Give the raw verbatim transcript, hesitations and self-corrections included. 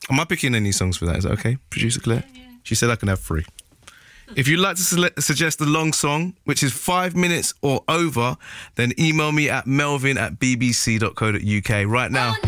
Am I picking any songs for that? Is that okay, Producer Claire? Yeah, yeah. She said I can have three. If you'd like to sele- suggest a long song, which is five minutes or over, then email me at melvin at bbc dot co dot uk right now.